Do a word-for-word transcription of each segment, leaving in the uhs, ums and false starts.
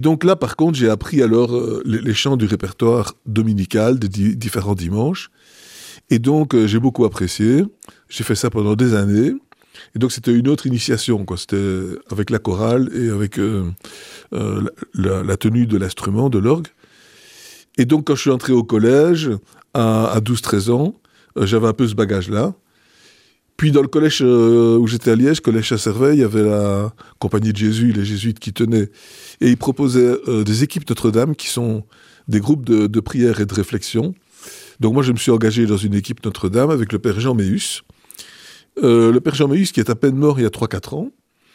Donc là, par contre, j'ai appris alors euh, les, les chants du répertoire dominical des di- différents dimanches. Et donc, euh, j'ai beaucoup apprécié. J'ai fait ça pendant des années. Et donc, c'était une autre initiation, quoi. C'était avec la chorale et avec euh, euh, la, la tenue de l'instrument, de l'orgue. Et donc, quand je suis entré au collège, à, à douze treize ans, euh, j'avais un peu ce bagage-là. Puis, dans le collège euh, où j'étais à Liège, collège Chasserveille, il y avait la Compagnie de Jésus, les jésuites qui tenaient. Et ils proposaient euh, des équipes Notre-Dame qui sont des groupes de, de prière et de réflexion. Donc, moi, je me suis engagé dans une équipe Notre-Dame avec le père Jean Méhus. Euh, le père Jean Méhus qui est à peine mort il y a trois quatre ans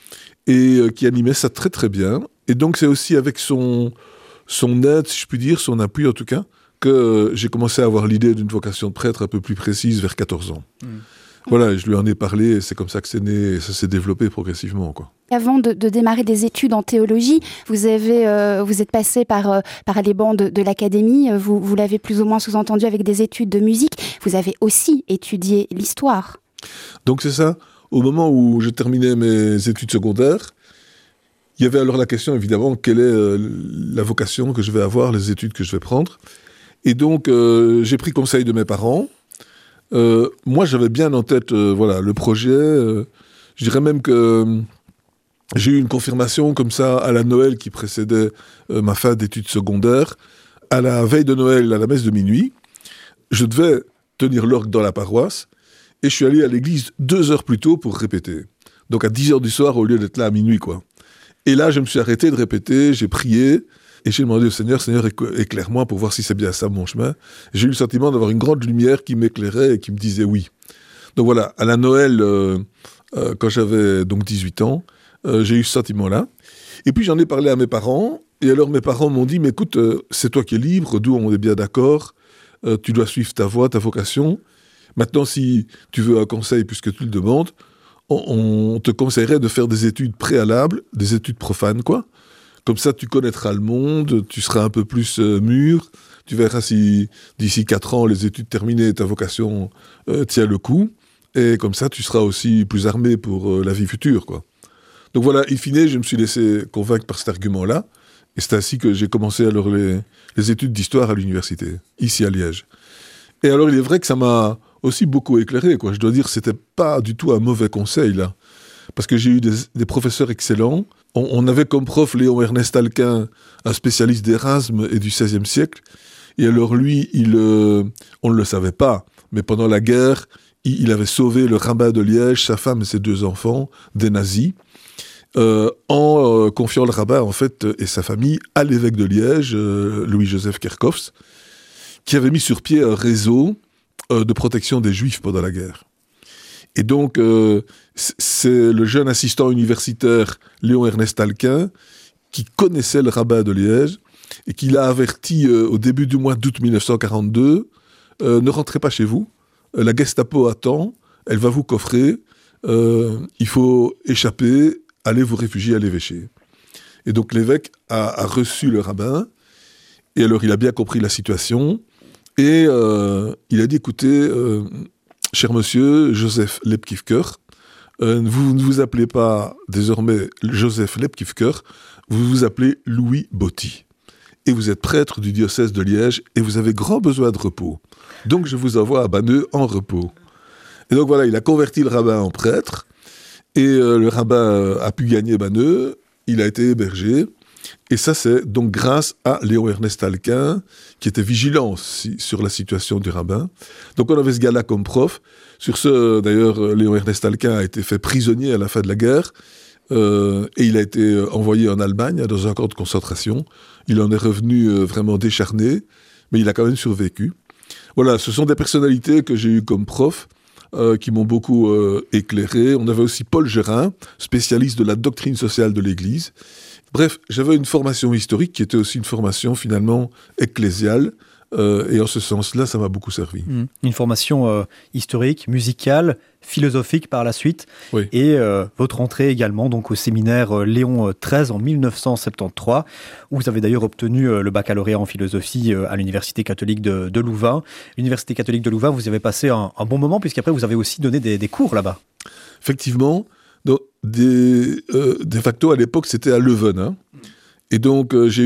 et euh, qui animait ça très très bien. Et donc c'est aussi avec son, son aide, si je puis dire, son appui en tout cas, que euh, j'ai commencé à avoir l'idée d'une vocation de prêtre un peu plus précise vers quatorze ans. Mmh. Voilà, je lui en ai parlé et c'est comme ça que c'est né et ça s'est développé progressivement, quoi. Avant de, de démarrer des études en théologie, vous, avez, euh, vous êtes passé par, euh, par les bancs de, de l'académie, vous, vous l'avez plus ou moins sous-entendu avec des études de musique. Vous avez aussi étudié l'histoire. Donc c'est ça, au moment où je terminais mes études secondaires, il y avait alors la question évidemment, quelle est euh, la vocation que je vais avoir, les études que je vais prendre. Et donc euh, j'ai pris conseil de mes parents. Euh, moi j'avais bien en tête euh, voilà, le projet, euh, je dirais même que euh, j'ai eu une confirmation comme ça à la Noël qui précédait euh, ma fin d'études secondaires. À la veille de Noël, à la messe de minuit, je devais tenir l'orgue dans la paroisse. Et je suis allé à l'église deux heures plus tôt pour répéter. Donc à dix heures du soir, au lieu d'être là à minuit, quoi. Et là, je me suis arrêté de répéter, j'ai prié, et j'ai demandé au Seigneur, Seigneur, éclaire-moi pour voir si c'est bien ça mon chemin. Et j'ai eu le sentiment d'avoir une grande lumière qui m'éclairait et qui me disait oui. Donc voilà, à la Noël, euh, euh, quand j'avais donc dix-huit ans, euh, j'ai eu ce sentiment-là. Et puis j'en ai parlé à mes parents, et alors mes parents m'ont dit, mais écoute, euh, c'est toi qui es libre, d'où on est bien d'accord, euh, tu dois suivre ta voie, ta vocation. Maintenant, si tu veux un conseil, puisque tu le demandes, on, on te conseillerait de faire des études préalables, des études profanes, quoi. Comme ça, tu connaîtras le monde, tu seras un peu plus euh, mûr, tu verras si d'ici quatre ans, les études terminées, ta vocation euh, tient le coup, et comme ça, tu seras aussi plus armé pour euh, la vie future, quoi. Donc voilà, in fine, je me suis laissé convaincre par cet argument-là, et c'est ainsi que j'ai commencé alors les, les études d'histoire à l'université, ici à Liège. Et alors, il est vrai que ça m'a aussi beaucoup éclairé, quoi. Je dois dire que c'était pas du tout un mauvais conseil, là. Parce que j'ai eu des, des professeurs excellents. On, on avait comme prof Léon Ernest Alquin, un spécialiste d'Erasme et du seizième siècle. Et alors lui, il, euh, on ne le savait pas, mais pendant la guerre, il, il avait sauvé le rabbin de Liège, sa femme et ses deux enfants, des nazis, euh, en euh, confiant le rabbin, en fait, et sa famille à l'évêque de Liège, euh, Louis-Joseph Kerkhoffs, qui avait mis sur pied un réseau euh, de protection des Juifs pendant la guerre. Et donc, euh, c'est le jeune assistant universitaire Léon Ernest Alquin qui connaissait le rabbin de Liège et qui l'a averti euh, au début du mois d'août mille neuf cent quarante-deux euh, « Ne rentrez pas chez vous, euh, la Gestapo attend, elle va vous coffrer, euh, il faut échapper, allez vous réfugier à l'évêché. » Et donc l'évêque a, a reçu le rabbin, et alors il a bien compris la situation, et euh, il a dit, écoutez, euh, cher monsieur Joseph Lepkivker, euh, vous ne vous appelez pas désormais Joseph Lepkivker, vous vous appelez Louis Botti. Et vous êtes prêtre du diocèse de Liège, et vous avez grand besoin de repos. Donc je vous envoie à Banneux en repos. Et donc voilà, il a converti le rabbin en prêtre, et euh, le rabbin a pu gagner Banneux, il a été hébergé. Et ça, c'est donc grâce à Léon Ernest Alquin, qui était vigilant si, sur la situation du rabbin. Donc on avait ce gars-là comme prof. Sur ce, d'ailleurs, Léon Ernest Alquin a été fait prisonnier à la fin de la guerre, euh, et il a été envoyé en Allemagne, dans un camp de concentration. Il en est revenu euh, vraiment décharné, mais il a quand même survécu. Voilà, ce sont des personnalités que j'ai eues comme prof, euh, qui m'ont beaucoup euh, éclairé. On avait aussi Paul Gérin, spécialiste de la doctrine sociale de l'Église. Bref, j'avais une formation historique qui était aussi une formation finalement ecclésiale, euh, et en ce sens-là, ça m'a beaucoup servi. Mmh. Une formation euh, historique, musicale, philosophique par la suite, oui. Et euh, votre entrée également donc, au séminaire Léon treize en mille neuf cent soixante-treize, où vous avez d'ailleurs obtenu euh, le baccalauréat en philosophie euh, à l'Université catholique de, de Louvain. L'Université catholique de Louvain, vous y avez passé un, un bon moment, puisqu'après vous avez aussi donné des, des cours là-bas. Effectivement. Donc, des, euh, de facto, à l'époque, c'était à Leuven. Hein. Et donc, euh, j'ai